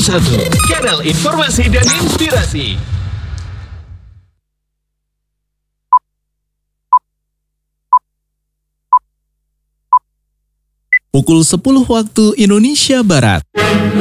101, Kanal Informasi dan Inspirasi. Pukul 10 waktu Indonesia Barat.